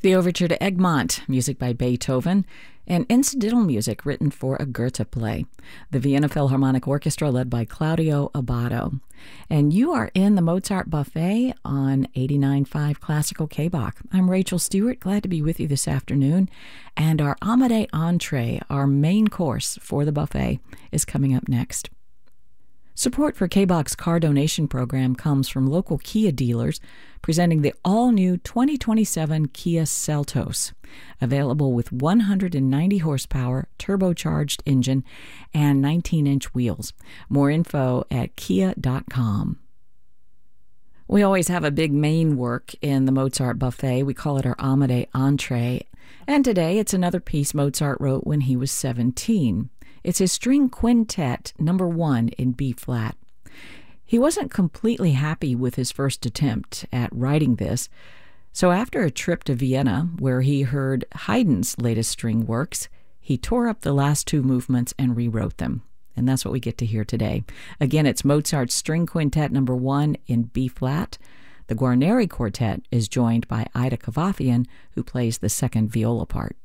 The overture to Egmont, music by Beethoven, and incidental music written for a Goethe play. The Vienna Philharmonic Orchestra led by Claudio Abbado. And you are in the Mozart Buffet on 89.5 Classical K-Bach. I'm Rachel Stewart, glad to be with you this afternoon. And our Amade entree, our main course for the buffet, is coming up next. Support for K-Bach's car donation program comes from local Kia dealers presenting the all-new 2027 Kia Seltos, available with 190 horsepower, turbocharged engine, and 19-inch wheels. More info at kia.com. We always have a big main work in the Mozart Buffet. We call it our Amade entree. And today it's another piece Mozart wrote when he was 17. It's his String Quintet number 1 in B-flat. He wasn't completely happy with his first attempt at writing this, so after a trip to Vienna, where he heard Haydn's latest string works, he tore up the last 2 movements and rewrote them. And that's what we get to hear today. Again, it's Mozart's String Quintet number 1 in B-flat. The Guarneri Quartet is joined by Ida Kavafian, who plays the second viola part.